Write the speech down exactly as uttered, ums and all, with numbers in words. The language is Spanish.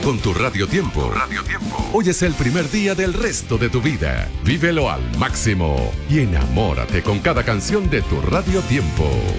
con tu Radio Tiempo. Radio Tiempo. Hoy es el primer día del resto de tu vida. Vívelo al máximo y enamórate con cada canción de tu Radio Tiempo.